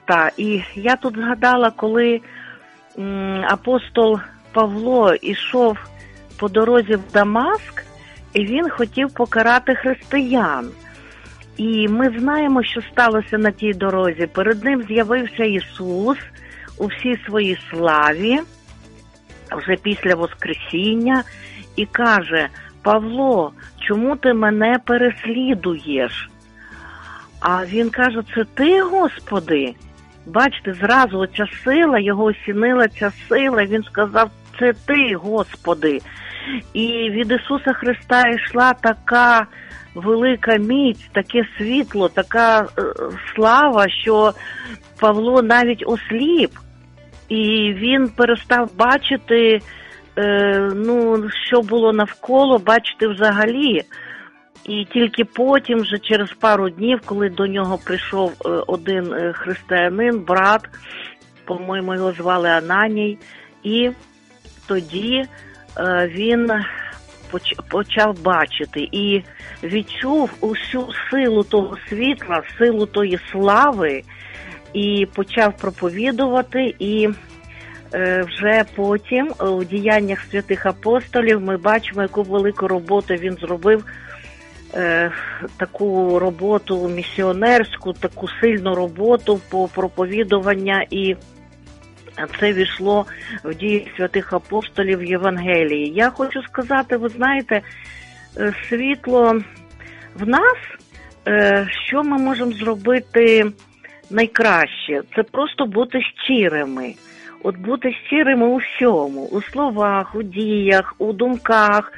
Христа. І я тут згадала, коли апостол Павло ішов по дорозі в Дамаск, і він хотів покарати християн. І ми знаємо, що сталося на тій дорозі. Перед ним з'явився Ісус у всій своїй славі, вже після Воскресіння, і каже: Павло, чому ти мене переслідуєш? А він каже: це ти, Господи? Бачите, зразу оця сила, його осінила ця сила, він сказав: це ти, Господи. І від Ісуса Христа йшла така велика міць, таке світло, така слава, що Павло навіть осліп. І він перестав бачити, що було навколо, бачити взагалі. І тільки потім, вже через пару днів, коли до нього прийшов один християнин, брат, по-моєму, його звали Ананій, і тоді він почав бачити і відчув усю силу того світла, силу тої слави, і почав проповідувати. І вже потім у діяннях святих апостолів ми бачимо, яку велику роботу він зробив, таку роботу місіонерську, таку сильну роботу по проповідуванню, і це війшло в дії святих апостолів в Євангелії. Я хочу сказати, ви знаєте, світло в нас, що ми можемо зробити найкраще? Це просто бути щирими. От бути щирими у всьому, у словах, у діях, у думках.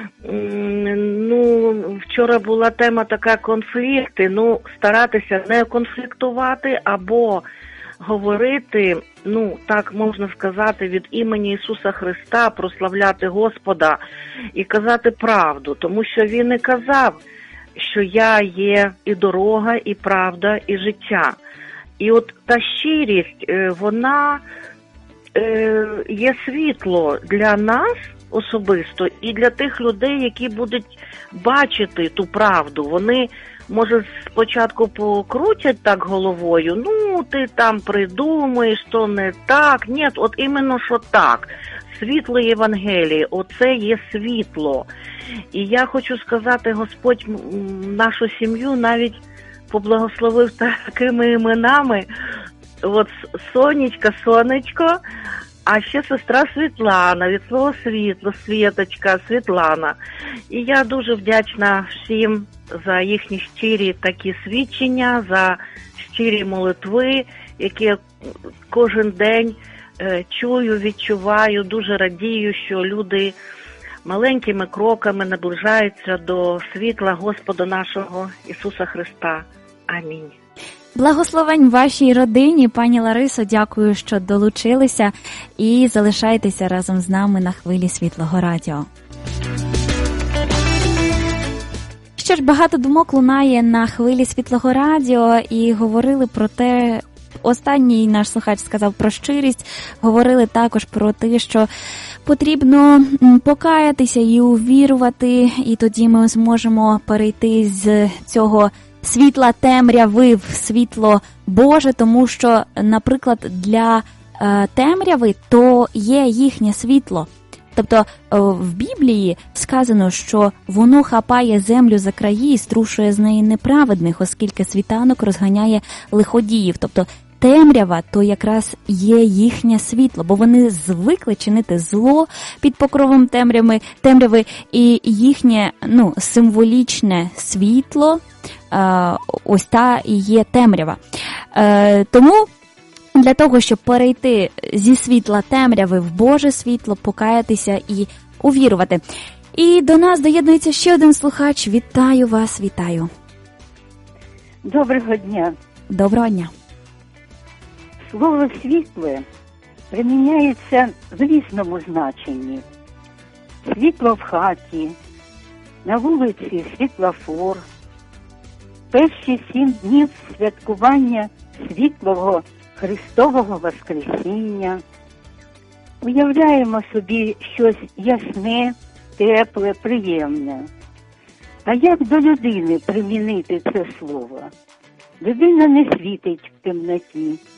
Вчора була тема така конфлікти, старатися не конфліктувати або говорити, так можна сказати, від імені Ісуса Христа, прославляти Господа і казати правду, тому що Він не казав, що я є і дорога, і правда, і життя. І от та щирість, вона є світло для нас особисто і для тих людей, які будуть бачити ту правду. Вони, може, спочатку покрутять так головою, ти там придумаєш, то не так. Ні, от іменно що так. Світло Євангелії, оце є світло. І я хочу сказати, Господь нашу сім'ю навіть поблагословив такими іменами. От Сонечко, а ще сестра Світлана, від свого світла, Світочка, Світлана. І я дуже вдячна всім за їхні щирі такі свідчення, за щирі молитви, які я кожен день чую, відчуваю, дуже радію, що люди маленькими кроками наближаються до світла Господа нашого Ісуса Христа. Амінь. Благословень вашій родині, пані Ларисо, дякую, що долучилися і залишайтеся разом з нами на хвилі Світлого Радіо. Що ж, багато думок лунає на хвилі Світлого Радіо, і говорили про те, останній наш слухач сказав про щирість, говорили також про те, що потрібно покаятися і увірувати, і тоді ми зможемо перейти з цього світла темряви в світло Боже, тому що, наприклад, для темряви то є їхнє світло. Тобто в Біблії сказано, що воно хапає землю за краї і струшує з неї неправедних, оскільки світанок розганяє лиходіїв. Тобто темрява то якраз є їхнє світло, бо вони звикли чинити зло під покровом темряви, і їхнє символічне світло ось та і є темрява. Тому для того, щоб перейти зі світла темряви в Боже світло, покаятися і увірувати. І до нас доєднується ще один слухач. Вітаю вас, вітаю. Доброго дня. Доброго дня. Слово «світле» приміняється в різному значенні. Світло в хаті, на вулиці світлофор. Перші 7 днів святкування світлого Христового Воскресіння. Уявляємо собі щось ясне, тепле, приємне. А як до людини примінити це слово? Людина не світить в темноті.